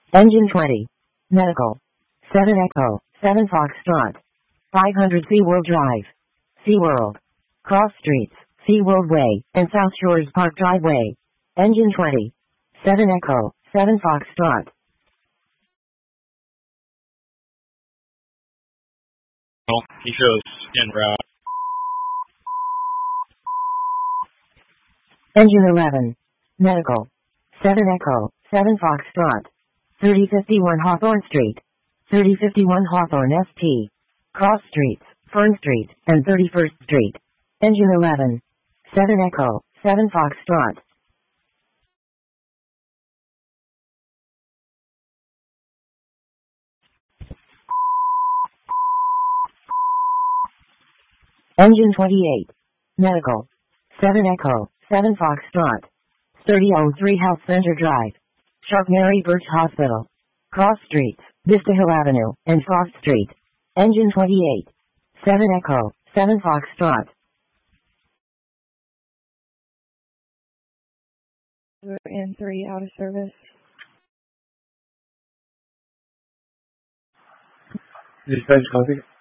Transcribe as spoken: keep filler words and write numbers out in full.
Engine twenty. Medical. seven Echo, seven Foxtrot. five hundred SeaWorld Drive. SeaWorld. Cross Streets, SeaWorld Way, and South Shores Park Driveway. Engine twenty. seven Echo, seven Foxtrot. Well, he shows skin route. Engine eleven. Medical. seven Echo, seven Foxtrot. thirty fifty-one Hawthorne Street. thirty fifty-one Hawthorne S P. Cross Streets, Fern Street, and thirty-first Street. Engine eleven. seven Echo, seven Foxtrot. Engine twenty-eight. Medical. seven Echo, seven Foxtrot. thirty oh three Health Center Drive. Sharp Mary Birch Hospital. Cross Streets, Vista Hill Avenue, and Frost Street. Engine twenty-eight. seven Echo, seven Foxtrot. And three out of service. Dispatch copy.